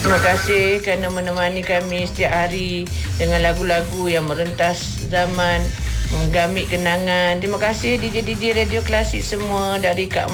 Terima kasih kerana menemani kami setiap hari dengan lagu-lagu yang merentas zaman, menggamit kenangan. Terima kasih DJ-DJ Radio Klasik semua, dari Kak